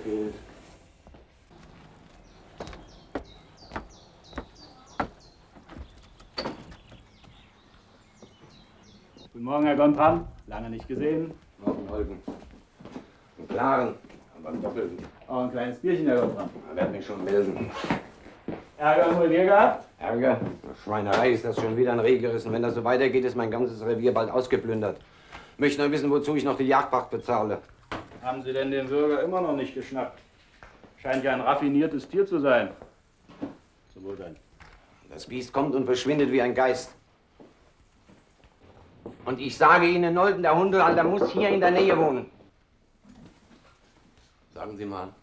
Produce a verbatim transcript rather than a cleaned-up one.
fehlt. Guten Morgen, Herr Gontran. Lange nicht gesehen. Morgen, Holgen. Einen klaren, aber einen doppelten. Auch ein kleines Bierchen, Herr Gontran. Er wird mich schon melden. Ärger im Revier gehabt? Ärger? Schweinerei ist das schon wieder ein Reh gerissen. Wenn das so weitergeht, ist mein ganzes Revier bald ausgeplündert. Ich möchte nur wissen, wozu ich noch die Jagdpacht bezahle. Haben Sie denn den Bürger immer noch nicht geschnappt? Scheint ja ein raffiniertes Tier zu sein. Zum Wohlsein. Das Biest kommt und verschwindet wie ein Geist. Und ich sage Ihnen, Nolden, der Hundehalter muss hier in der Nähe wohnen. Sagen Sie mal,